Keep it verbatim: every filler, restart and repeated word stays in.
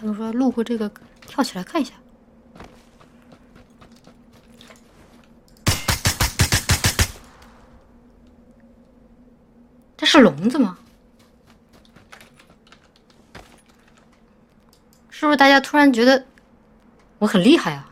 他们说路过这个跳起来看一下。这是笼子吗？是不是大家突然觉得我很厉害啊？